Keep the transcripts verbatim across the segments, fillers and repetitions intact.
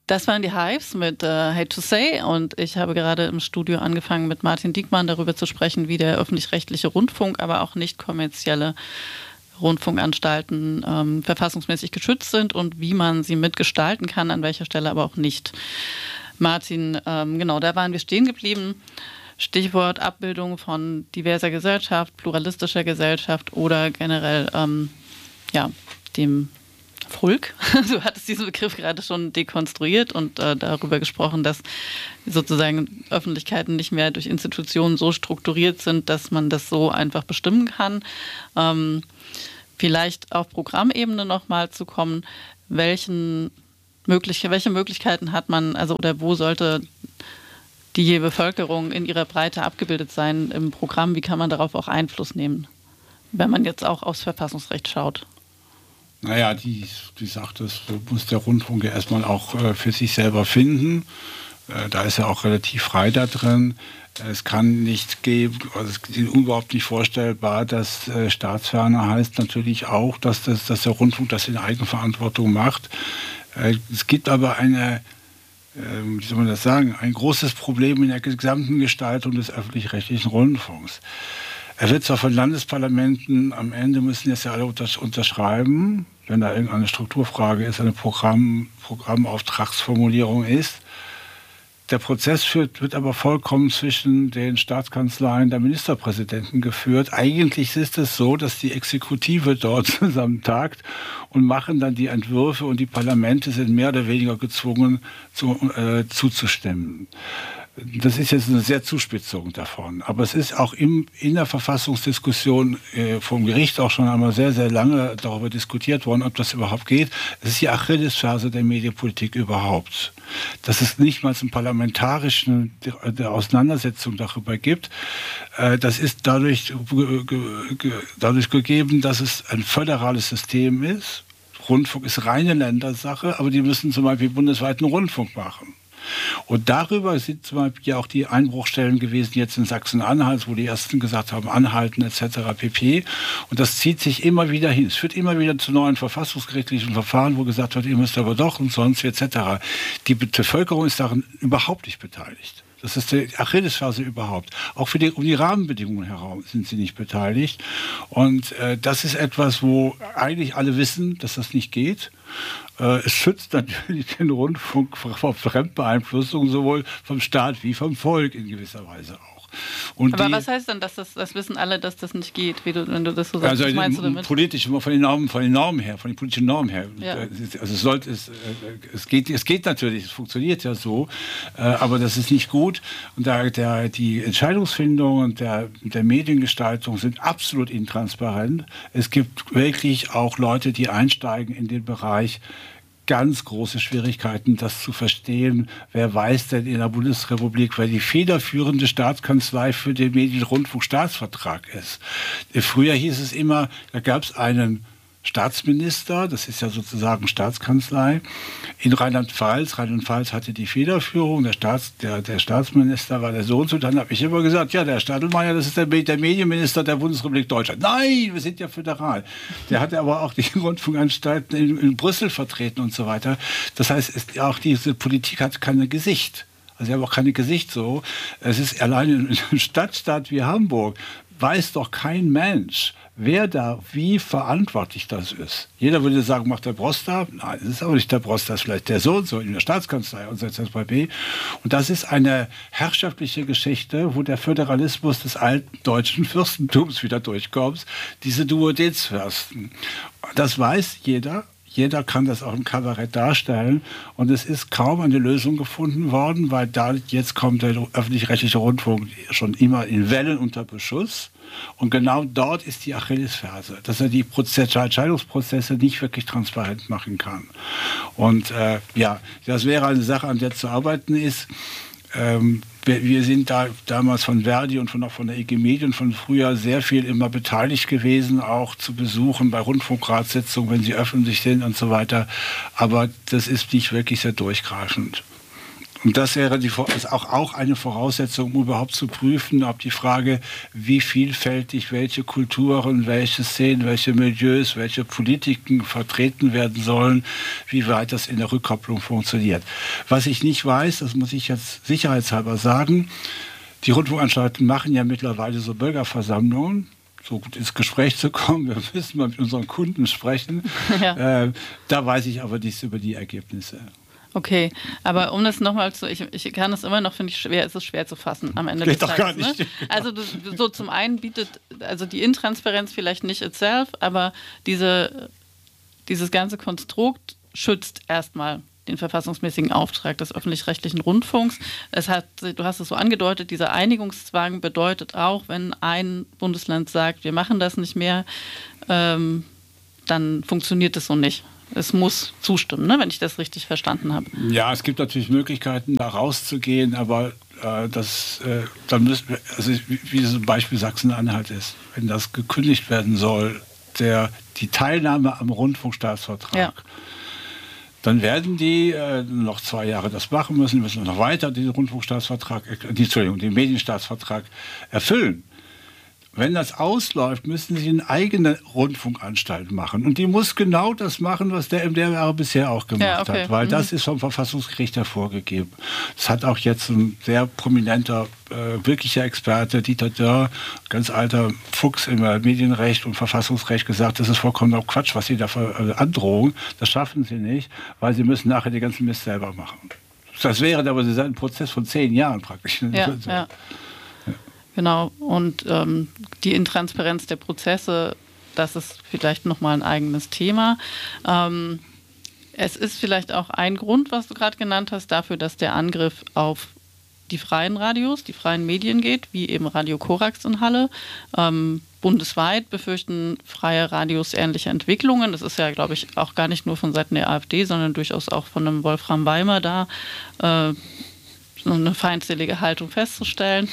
Das waren die Hives mit äh, Hate to Say und ich habe gerade im Studio angefangen mit Martin Diekmann darüber zu sprechen, wie der öffentlich-rechtliche Rundfunk, aber auch nicht kommerzielle Rundfunkanstalten ähm, verfassungsmäßig geschützt sind und wie man sie mitgestalten kann, an welcher Stelle aber auch nicht. Martin, ähm, genau, da waren wir stehen geblieben. Stichwort Abbildung von diverser Gesellschaft, pluralistischer Gesellschaft oder generell ähm, ja, dem Volk. Du hattest diesen Begriff gerade schon dekonstruiert und äh, darüber gesprochen, dass sozusagen Öffentlichkeiten nicht mehr durch Institutionen so strukturiert sind, dass man das so einfach bestimmen kann. Ähm, vielleicht auf Programmebene nochmal zu kommen, welchen möglich, welche Möglichkeiten hat man, also oder wo sollte die Bevölkerung in ihrer Breite abgebildet sein im Programm? Wie kann man darauf auch Einfluss nehmen, wenn man jetzt auch aufs Verfassungsrecht schaut? Naja, die, die sagt, das muss der Rundfunk ja erstmal auch äh, für sich selber finden. Äh, da ist er auch relativ frei da drin. Es kann nicht geben, also es ist überhaupt nicht vorstellbar, dass äh, Staatsferne heißt natürlich auch, dass, das, dass der Rundfunk das in Eigenverantwortung macht. Äh, es gibt aber eine, äh, wie soll man das sagen, ein großes Problem in der gesamten Gestaltung des öffentlich-rechtlichen Rundfunks. Er wird zwar von Landesparlamenten, am Ende müssen jetzt ja alle unterschreiben, wenn da irgendeine Strukturfrage ist, eine Programm, Programmauftragsformulierung ist. Der Prozess führt, wird aber vollkommen zwischen den Staatskanzleien der Ministerpräsidenten geführt. Eigentlich ist es so, dass die Exekutive dort zusammentagt und machen dann die Entwürfe und die Parlamente sind mehr oder weniger gezwungen zu, äh, zuzustimmen. Das ist jetzt eine sehr Zuspitzung davon. Aber es ist auch im, in der Verfassungsdiskussion äh, vom Gericht auch schon einmal sehr, sehr lange darüber diskutiert worden, ob das überhaupt geht. Es ist die Achillesferse der Medienpolitik überhaupt. Dass es nicht mal eine parlamentarische der Auseinandersetzung darüber gibt, äh, das ist dadurch, ge, ge, dadurch gegeben, dass es ein föderales System ist. Rundfunk ist reine Ländersache, aber die müssen zum Beispiel bundesweiten Rundfunk machen. Und darüber sind zum Beispiel ja auch die Einbruchstellen gewesen, jetzt in Sachsen-Anhalt, wo die Ersten gesagt haben, anhalten et cetera pp. Und das zieht sich immer wieder hin. Es führt immer wieder zu neuen verfassungsgerichtlichen Verfahren, wo gesagt wird, ihr müsst aber doch und sonst et cetera. Die Bevölkerung ist daran überhaupt nicht beteiligt. Das ist die Achillesferse überhaupt. Auch für die, um die Rahmenbedingungen herum sind sie nicht beteiligt. Und äh, das ist etwas, wo eigentlich alle wissen, dass das nicht geht. Äh, es schützt natürlich den Rundfunk vor Fremdbeeinflussung, sowohl vom Staat wie vom Volk in gewisser Weise auch. Und aber die, was heißt denn, dass das, das wissen alle, dass das nicht geht, wie du, wenn du das so sagst? also was meinst du damit? Politisch, von den Normen, von den Normen her, von den politischen Normen her. Ja. Also es sollte, es, es geht, es geht natürlich, es funktioniert ja so, aber das ist nicht gut. Und da der, die Entscheidungsfindung und der, der Mediengestaltung sind absolut intransparent. Es gibt wirklich auch Leute, die einsteigen in den Bereich, ganz große Schwierigkeiten, das zu verstehen. Wer weiß denn in der Bundesrepublik, wer die federführende Staatskanzlei für den Medienrundfunkstaatsvertrag ist? Früher hieß es immer, da gab es einen Staatsminister, das ist ja sozusagen Staatskanzlei, in Rheinland-Pfalz. Rheinland-Pfalz hatte die Federführung, der, Staats, der, der Staatsminister war der so und so. Dann habe ich immer gesagt, ja, der Stadelmeier, das ist der, der Medienminister der Bundesrepublik Deutschland. Nein, wir sind ja föderal. Der hatte aber auch die Rundfunkanstalten in, in Brüssel vertreten und so weiter. Das heißt, es, auch diese Politik hat kein Gesicht. Also sie haben auch kein Gesicht so. Es ist allein in einem Stadtstaat wie Hamburg, weiß doch kein Mensch, wer da wie verantwortlich das ist. Jeder würde sagen, macht der Broster? Nein, das ist aber nicht der Broster, das ist vielleicht der so und so in der Staatskanzlei und so et cetera pp. Und das ist eine herrschaftliche Geschichte, wo der Föderalismus des alten deutschen Fürstentums wieder durchkommt, diese Duodezfürsten. Das weiß jeder. Jeder kann das auch im Kabarett darstellen. Und es ist kaum eine Lösung gefunden worden, weil da jetzt kommt der öffentlich-rechtliche Rundfunk schon immer in Wellen unter Beschuss. Und genau dort ist die Achillesferse, dass er die Prozess, Entscheidungsprozesse nicht wirklich transparent machen kann. Und äh, ja, das wäre eine Sache, an der zu arbeiten ist. Ähm, wir, wir sind da damals von Verdi und von, auch von der E G Medien von früher sehr viel immer beteiligt gewesen, auch zu besuchen bei Rundfunkratssitzungen, wenn sie öffentlich sind und so weiter. Aber das ist nicht wirklich sehr durchgreifend. Und das wäre die, ist auch, auch eine Voraussetzung, um überhaupt zu prüfen, ob die Frage, wie vielfältig welche Kulturen, welche Szenen, welche Milieus, welche Politiken vertreten werden sollen, wie weit das in der Rückkopplung funktioniert. Was ich nicht weiß, das muss ich jetzt sicherheitshalber sagen, die Rundfunkanstalten machen ja mittlerweile so Bürgerversammlungen, so gut ins Gespräch zu kommen. Wir müssen mal mit unseren Kunden sprechen. Ja. Äh, da weiß ich aber nichts über die Ergebnisse. Okay, aber um das nochmal zu, ich, ich kann es immer noch, finde ich schwer, es ist schwer zu fassen am Ende Geht des doch Tages. Gar nicht. Ne? Also du, so zum einen bietet, also die Intransparenz vielleicht nicht itself, aber diese, dieses ganze Konstrukt schützt erstmal den verfassungsmäßigen Auftrag des öffentlich-rechtlichen Rundfunks. Es hat, du hast es so angedeutet, dieser Einigungszwang bedeutet auch, wenn ein Bundesland sagt, wir machen das nicht mehr, ähm, dann funktioniert es so nicht. Es muss zustimmen, ne, wenn ich das richtig verstanden habe. Ja, es gibt natürlich Möglichkeiten, da rauszugehen, aber äh, das, äh, dann müssen wir, also wie, wie das Beispiel Sachsen-Anhalt ist, wenn das gekündigt werden soll, der, die Teilnahme am Rundfunkstaatsvertrag, ja. Dann werden die äh, noch zwei Jahre das machen müssen, müssen noch weiter den Rundfunkstaatsvertrag, äh, die, Entschuldigung, den Medienstaatsvertrag erfüllen. Wenn das ausläuft, müssen sie eine eigene Rundfunkanstalt machen. Und die muss genau das machen, was der M D R bisher auch gemacht ja, okay. hat. Weil mhm. das ist vom Verfassungsgericht hervorgegeben. Das hat auch jetzt ein sehr prominenter, äh, wirklicher Experte, Dieter Dörr, ganz alter Fuchs im Medienrecht und Verfassungsrecht, gesagt, das ist vollkommen Quatsch, was sie da äh, androhen. Das schaffen sie nicht, weil sie müssen nachher den ganzen Mist selber machen. Das wäre aber ein Prozess von zehn Jahren praktisch. Ja, ja. Genau, und ähm, die Intransparenz der Prozesse, das ist vielleicht nochmal ein eigenes Thema. Ähm, es ist vielleicht auch ein Grund, was du gerade genannt hast, dafür, dass der Angriff auf die freien Radios, die freien Medien geht, wie eben Radio Korax in Halle. Ähm, bundesweit befürchten freie Radios ähnliche Entwicklungen. Das ist ja, glaube ich, auch gar nicht nur von Seiten der AfD, sondern durchaus auch von einem Wolfram Weimer da, äh, so eine feindselige Haltung festzustellen.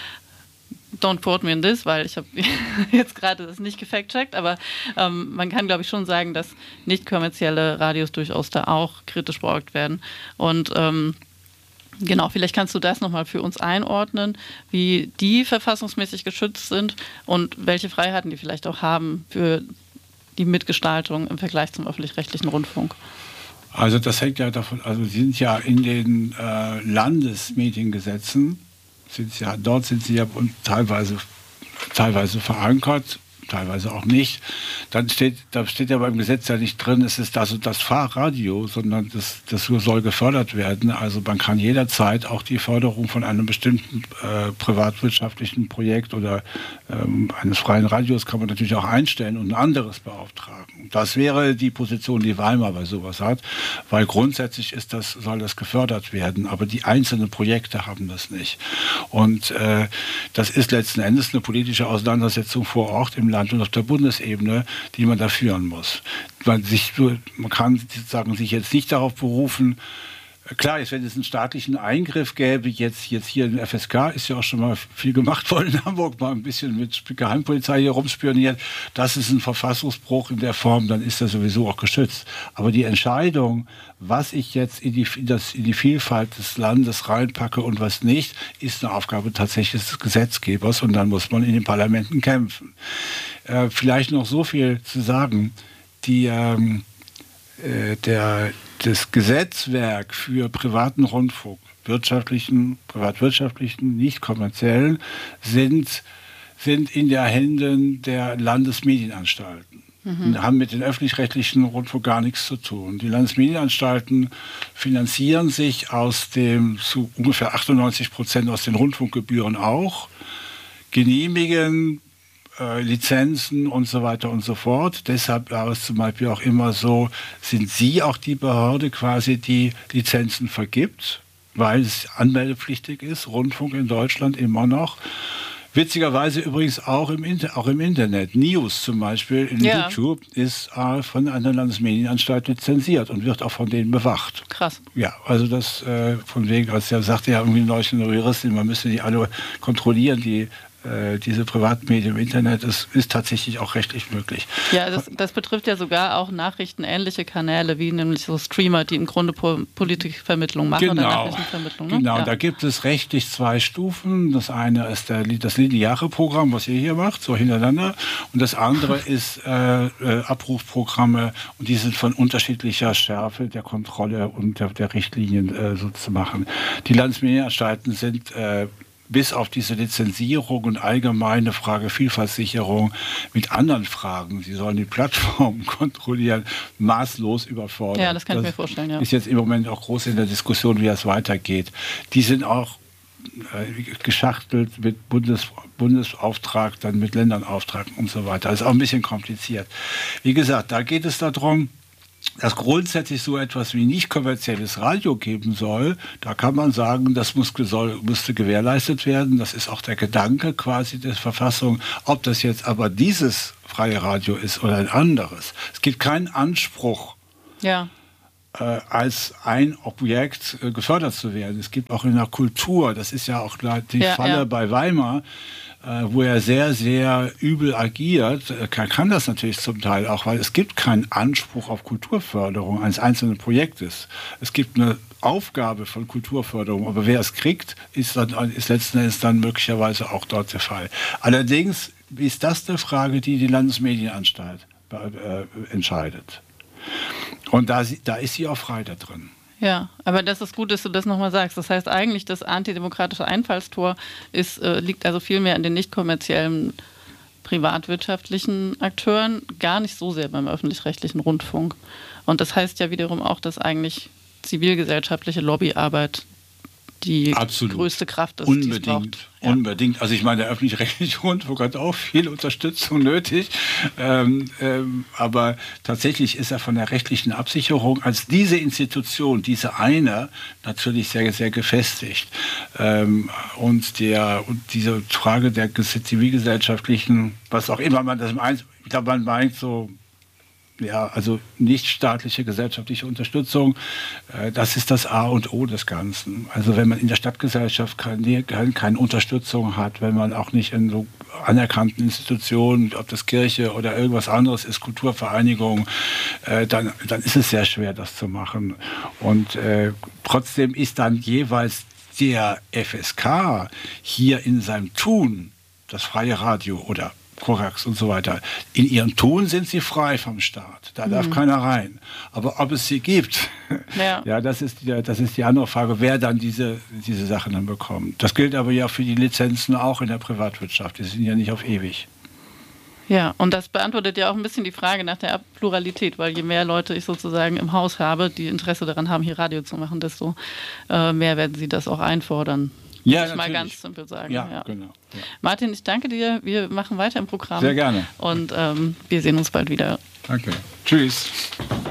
Don't quote me in this, weil ich habe jetzt gerade das nicht gefact-checkt, aber ähm, man kann, glaube ich, schon sagen, dass nicht kommerzielle Radios durchaus da auch kritisch beäugt werden. Und ähm, genau, vielleicht kannst du das nochmal für uns einordnen, wie die verfassungsmäßig geschützt sind und welche Freiheiten die vielleicht auch haben für die Mitgestaltung im Vergleich zum öffentlich-rechtlichen Rundfunk. Also das hängt ja davon, also sie sind ja in den äh, Landesmediengesetzen, Sind sie ja, dort sind sie ja teilweise, teilweise verankert, teilweise auch nicht. Dann steht, da steht ja beim Gesetz ja nicht drin, es ist das und das Fahrradio, sondern das, das soll gefördert werden. Also man kann jederzeit auch die Förderung von einem bestimmten äh, privatwirtschaftlichen Projekt oder ähm, eines freien Radios kann man natürlich auch einstellen und ein anderes beauftragen. Das wäre die Position, die Weimar bei sowas hat, weil grundsätzlich ist das, soll das gefördert werden, aber die einzelnen Projekte haben das nicht. Und äh, das ist letzten Endes eine politische Auseinandersetzung vor Ort im Land und auf der Bundesebene, die man da führen muss. Man, sich, man kann sozusagen sich jetzt nicht darauf berufen, klar ist, wenn es einen staatlichen Eingriff gäbe, jetzt, jetzt hier in F S K ist ja auch schon mal viel gemacht worden in Hamburg, mal ein bisschen mit Geheimpolizei hier rumspioniert, das ist ein Verfassungsbruch in der Form, dann ist er sowieso auch geschützt. Aber die Entscheidung, was ich jetzt in die, in das, in die Vielfalt des Landes reinpacke und was nicht, ist eine Aufgabe tatsächlich des Gesetzgebers und dann muss man in den Parlamenten kämpfen. Äh, vielleicht noch so viel zu sagen, die, ähm, äh, der das Gesetzwerk für privaten Rundfunk, wirtschaftlichen, privatwirtschaftlichen, nicht kommerziellen, sind, sind in der Händen der Landesmedienanstalten. Mhm. Und haben mit den öffentlich-rechtlichen Rundfunk gar nichts zu tun. Die Landesmedienanstalten finanzieren sich aus dem, zu ungefähr achtundneunzig Prozent aus den Rundfunkgebühren auch, genehmigen Äh, Lizenzen und so weiter und so fort. Deshalb war es zum Beispiel auch immer so, sind Sie auch die Behörde quasi, die Lizenzen vergibt, weil es anmeldepflichtig ist, Rundfunk in Deutschland immer noch. Witzigerweise übrigens auch im, Inter auch im Internet. News zum Beispiel in ja. YouTube ist äh, von einer Landesmedienanstalt lizenziert und wird auch von denen bewacht. Krass. Ja, also das äh, von wegen, als er sagte ja irgendwie neulich eine Juristin, man müsste die alle kontrollieren, die äh, diese Privatmedien im Internet ist, ist tatsächlich auch rechtlich möglich. Ja, das, das betrifft ja sogar auch nachrichtenähnliche Kanäle, wie nämlich so Streamer, die im Grunde po Politikvermittlung machen genau, oder Nachrichtenvermittlung. Ne? Genau, ja. Da gibt es rechtlich zwei Stufen. Das eine ist der, das lineare Programm, was ihr hier macht, so hintereinander. Und das andere ist äh, äh, Abrufprogramme, und die sind von unterschiedlicher Schärfe der Kontrolle und der, der Richtlinien äh, so zu machen. Die Landesmedienanstalten sind äh, bis auf diese Lizenzierung und allgemeine Frage Vielfaltssicherung mit anderen Fragen, sie sollen die Plattformen kontrollieren, maßlos überfordert. Ja, das kann ich das mir vorstellen, ja. Ist jetzt im Moment auch groß in der Diskussion, wie das weitergeht. Die sind auch äh, geschachtelt mit Bundes, Bundesauftrag, dann mit Ländernauftrag und so weiter. Das ist auch ein bisschen kompliziert. Wie gesagt, da geht es darum, dass grundsätzlich so etwas wie nicht kommerzielles Radio geben soll. Da kann man sagen, das muss, soll, müsste gewährleistet werden. Das ist auch der Gedanke quasi der Verfassung. Ob das jetzt aber dieses freie Radio ist oder ein anderes. Es gibt keinen Anspruch, ja. äh, als ein Objekt äh, gefördert zu werden. Es gibt auch in der Kultur, das ist ja auch die ja, Falle ja. bei Weimar, wo er sehr, sehr übel agiert, kann, kann das natürlich zum Teil auch, weil es gibt keinen Anspruch auf Kulturförderung eines einzelnen Projektes. Es gibt eine Aufgabe von Kulturförderung, aber wer es kriegt, ist, dann, ist letzten Endes dann möglicherweise auch dort der Fall. Allerdings ist das eine Frage, die die Landesmedienanstalt äh, entscheidet. Und da, da ist sie auch frei da drin. Ja, aber das ist gut, dass du das nochmal sagst. Das heißt eigentlich, das antidemokratische Einfallstor ist, äh, liegt also viel mehr an den nicht kommerziellen privatwirtschaftlichen Akteuren, gar nicht so sehr beim öffentlich-rechtlichen Rundfunk. Und das heißt ja wiederum auch, dass eigentlich zivilgesellschaftliche Lobbyarbeit die Absolut. größte Kraft ist. Unbedingt, ja. Unbedingt. Also ich meine, der öffentlich-rechtliche Rundfunk hat auch viel Unterstützung nötig. Ähm, ähm, aber tatsächlich ist er von der rechtlichen Absicherung als diese Institution, diese eine, natürlich sehr, sehr gefestigt. Ähm, und, der, und diese Frage der zivilgesellschaftlichen, was auch immer man das meint, ich glaube, man meint so, ja, also nichtstaatliche gesellschaftliche Unterstützung, äh, das ist das A und O des Ganzen. Also wenn man in der Stadtgesellschaft keine, keine Unterstützung hat, wenn man auch nicht in so anerkannten Institutionen, ob das Kirche oder irgendwas anderes ist, Kulturvereinigung, äh, dann, dann ist es sehr schwer, das zu machen. Und äh, trotzdem ist dann jeweils der F S K hier in seinem Tun, das freie Radio oder Korax und so weiter. In ihrem Tun sind sie frei vom Staat. Da mhm. darf keiner rein. Aber ob es sie gibt, ja, ja das, ist die, das ist die andere Frage, wer dann diese, diese Sachen dann bekommt. Das gilt aber ja für die Lizenzen auch in der Privatwirtschaft. Die sind ja nicht auf ewig. Ja, und das beantwortet ja auch ein bisschen die Frage nach der Pluralität, weil je mehr Leute ich sozusagen im Haus habe, die Interesse daran haben, hier Radio zu machen, desto äh, mehr werden sie das auch einfordern. Ja, muss ich mal ganz simpel sagen. Ja, ja. genau. Ja. Martin, ich danke dir. Wir machen weiter im Programm. Sehr gerne. Und ähm, wir sehen uns bald wieder. Danke. Tschüss.